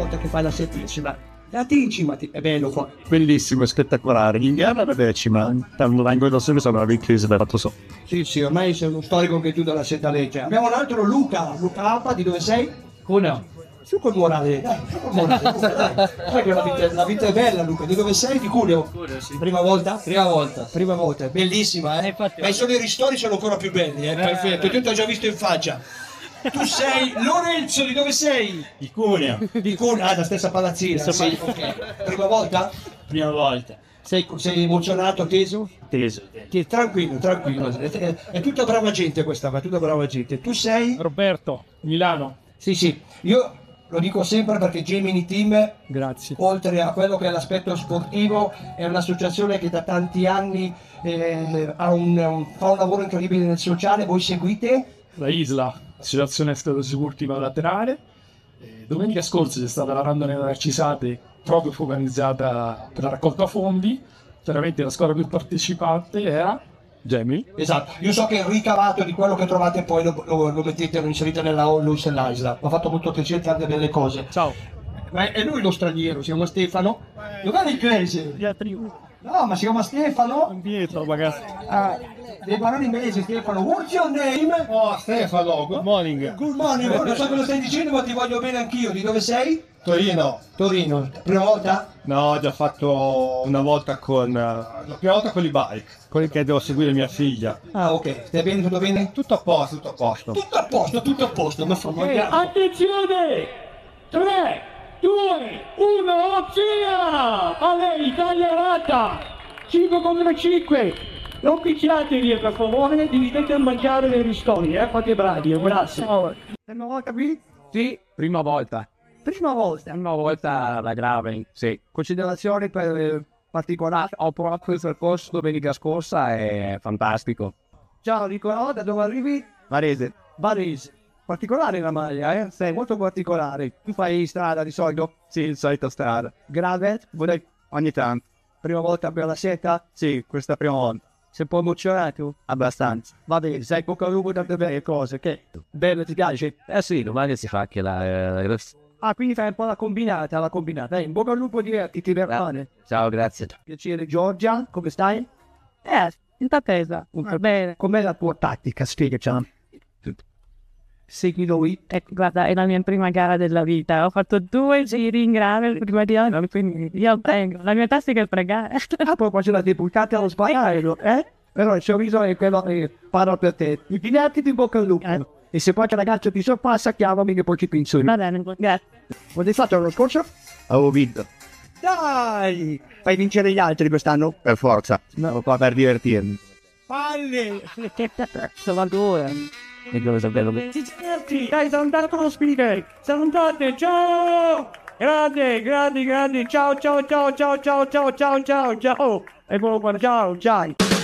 volta che fai la settimana. Anticipati, è bello qua. Bellissimo, spettacolare. In gara la decima, vengo da solo, sono vincese per fatto so. Sì, ormai sei uno storico che chiude la setta legge. Abbiamo un altro Luca Appa, di dove sei? Cuneo. Su col morale, dai, su col morale. Sai che la vita è bella, Luca. Di dove sei? Di Cuneo? Cuneo, sì. Prima volta? Prima volta. Prima volta, è bellissima, eh? Infatti. Ma solo i ristori sono ancora più belli, perfetto. Io ti ho già visto in faccia. Tu sei Lorenzo, di dove sei? Di Cuneo. Di Cuneo, la stessa palazzina. Sì, ok. Prima volta? Prima volta. Sei emozionato, teso? Teso. Tranquillo. È tutta brava gente questa, ma tutta brava gente. Tu sei? Roberto, Milano. Sì, io lo dico sempre perché Gemini Team, Grazie. oltre a quello che è l'aspetto sportivo, è un'associazione che da tanti anni fa un lavoro incredibile nel sociale. Voi seguite? La Isla, Associazione Sclerosi Multipla Laterale. Domenica scorsa c'è stata la randonia Narcisate, proprio focalizzata per la raccolta fondi. Chiaramente la squadra più partecipante era Gemini. Esatto, io so che il ricavato di quello che trovate poi lo mettete, lo inserite nella Onlus e l'Isla. Mi ha fatto molto piacere, tante belle cose. Ciao. Ma è lui lo straniero, si chiama Stefano? Dov'è l'inglese? Gli altri No, ma si chiama Stefano? Pietro, magari. Ah, devi parlare in inglese, Stefano. What's your name? Oh, Stefano, good morning. Good morning, non so cosa stai dicendo, ma ti voglio bene anch'io. Di dove sei? Torino. Torino. Prima volta? No, ho già fatto una volta la prima volta con i bike, quelli che devo seguire mia figlia. Ah, ok. Stai bene, tutto bene? Tutto a posto, tutto a posto. Tutto a posto, ma fa molto. Attenzione! 3, 2, 1, via! A lei, tagliarata! 5 contro 5! Non picchiatevi per favore, dividete a mangiare le ristori, fate bravi, grazie. Prima volta qui? Sì, prima volta. Prima volta. Una volta la grave, sì. Considerazioni per particolari? Ho provato il percorso domenica scorsa, è fantastico. Ciao Nicolò, da dove arrivi? Varese. Varese. Particolare la maglia, eh? Sei molto particolare. Tu fai strada di solito? Sì, il solito strada. Grave? Ogni tanto. Prima volta per la seta? Sì, questa prima volta. Sei un po' emozionato? Abbastanza. Va bene, sai poco a lungo tante belle cose, che bello, ti piace? Sì, domani si fa anche la... Ah, quindi fai un po' la combinata. In bocca al lupo, divertiti, bene. Ciao, grazie. Piacere, Giorgia, come stai? In attesa. Bene. Com'è la tua tattica? Spiegaci. Segui lui. Guarda, è la mia prima gara della vita. Ho fatto 2 giri in gara prima di anno, quindi io prego. La mia tattica è pregare. A proposito di bucate allo sbagliare, Però il sorriso è quello che parla per te. Mi divertiti in bocca al lupo. E se qualche ragazzo ti sorpassa, chiamami che poi ci penso. Va bene, grazie. Cosa hai fatto l'anno scorso? Avevo vinto. Dai! Fai vincere gli altri quest'anno? Per forza. No, qua per divertirmi. Palle! Sono 2. E dove sapevo che... Dai, sono andato con lo speaker! Sono andate, ciao! Grandi, ciao! Eccolo qua, ciao!